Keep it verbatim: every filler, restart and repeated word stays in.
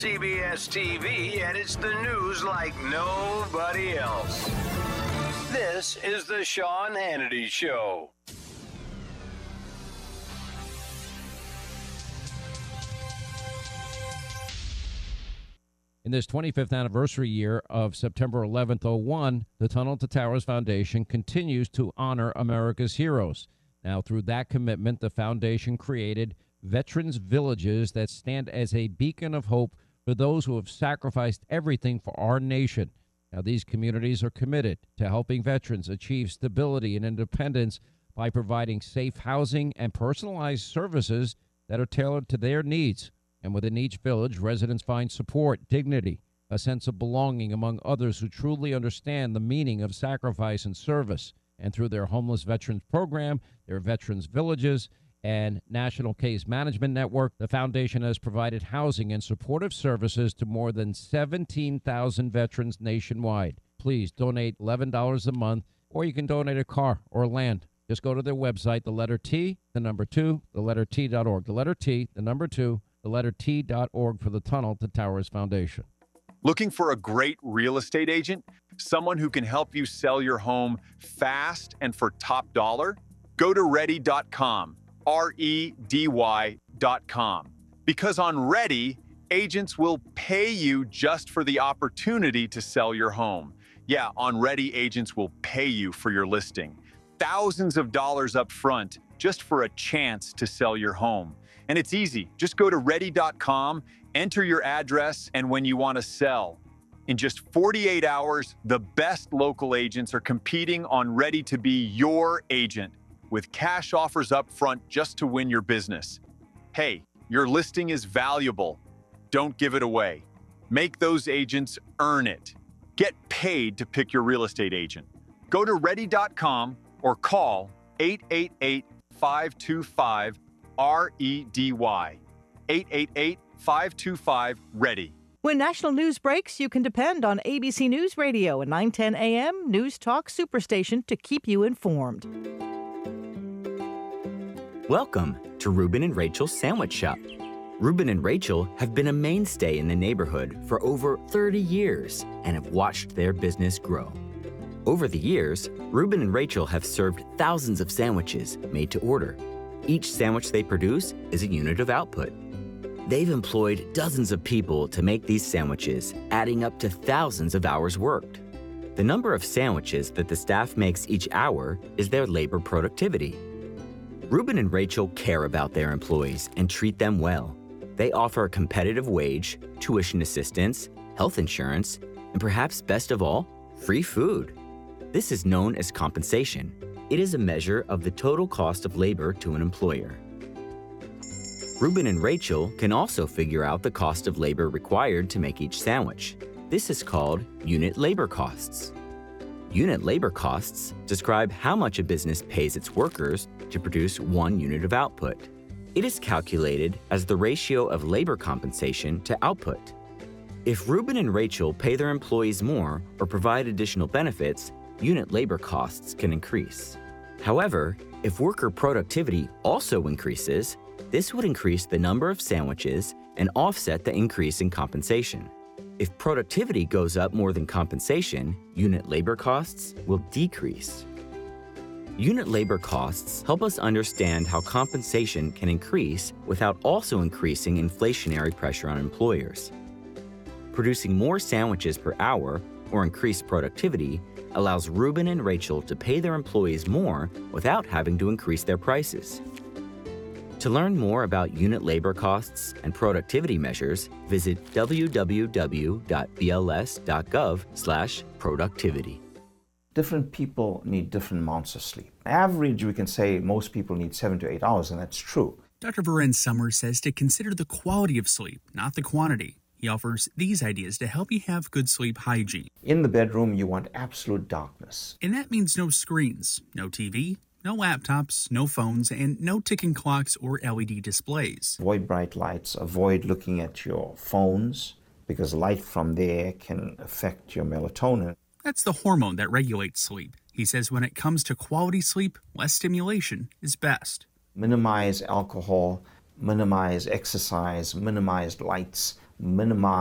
C B S T V edits the news like nobody else. This is the Sean Hannity Show. In this twenty-fifth anniversary year of September eleventh, oh one, the Tunnel to Towers Foundation continues to honor America's heroes. Now, through that commitment, the foundation created Veterans Villages that stand as a beacon of hope for those who have sacrificed everything for our nation. Now, these communities are committed to helping veterans achieve stability and independence by providing safe housing and personalized services that are tailored to their needs. And within each village, residents find support, dignity, a sense of belonging among others who truly understand the meaning of sacrifice and service. And through their Homeless Veterans Program, their Veterans Villages, and National Case Management Network, the foundation has provided housing and supportive services to more than seventeen thousand veterans nationwide. Please donate eleven dollars a month, or you can donate a car or land. Just go to their website, the letter T, the number two, the letter T dot org. The letter T, the number two, the letter T dot org for the Tunnel to Towers Foundation. Looking for a great real estate agent? Someone who can help you sell your home fast and for top dollar? Go to ready dot com. R E D Y dot com. Because on Ready, agents will pay you just for the opportunity to sell your home. Yeah, on Ready, agents will pay you for your listing. Thousands of dollars up front just for a chance to sell your home. And it's easy. Just go to ready dot com, enter your address, and when you want to sell. In just forty-eight hours, the best local agents are competing on Ready to be your agent, with cash offers up front just to win your business. Hey, your listing is valuable. Don't give it away. Make those agents earn it. Get paid to pick your real estate agent. Go to ready dot com or call eight eight eight, five two five, R E D Y. eight eight eight, five two five, READY. When national news breaks, you can depend on A B C News Radio and nine ten A M News Talk Superstation to keep you informed. Welcome to Ruben and Rachel's Sandwich Shop. Ruben and Rachel have been a mainstay in the neighborhood for over thirty years and have watched their business grow. Over the years, Ruben and Rachel have served thousands of sandwiches made to order. Each sandwich they produce is a unit of output. They've employed dozens of people to make these sandwiches, adding up to thousands of hours worked. The number of sandwiches that the staff makes each hour is their labor productivity. Ruben and Rachel care about their employees and treat them well. They offer a competitive wage, tuition assistance, health insurance, and perhaps best of all, free food. This is known as compensation. It is a measure of the total cost of labor to an employer. Ruben and Rachel can also figure out the cost of labor required to make each sandwich. This is called unit labor costs. Unit labor costs describe how much a business pays its workers to produce one unit of output. It is calculated as the ratio of labor compensation to output. If Ruben and Rachel pay their employees more or provide additional benefits, unit labor costs can increase. However, if worker productivity also increases, this would increase the number of sandwiches and offset the increase in compensation. If productivity goes up more than compensation, unit labor costs will decrease. Unit labor costs help us understand how compensation can increase without also increasing inflationary pressure on employers. Producing more sandwiches per hour or increased productivity allows Ruben and Rachel to pay their employees more without having to increase their prices. To learn more about unit labor costs and productivity measures, visit w w w dot b l s dot gov slash productivity. Different people need different amounts of sleep. Average, we can say most people need seven to eight hours, and that's true. Doctor Varen Summers says to consider the quality of sleep, not the quantity. He offers these ideas to help you have good sleep hygiene. In the bedroom, you want absolute darkness. And that means no screens, no T V, no laptops, no phones, and no ticking clocks or L E D displays. Avoid bright lights. Avoid looking at your phones because light from there can affect your melatonin. That's the hormone that regulates sleep. He says when it comes to quality sleep, less stimulation is best. Minimize alcohol, minimize exercise, minimize lights, minimize